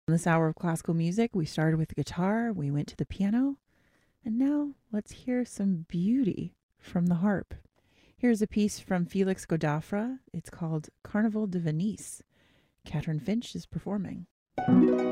This hour of classical music, we started with the guitar, we went to the piano, and now let's hear some beauty from the harp. Here's a piece from Felix Godafra. It's called Carnaval de Venise. Catherine Finch is performing.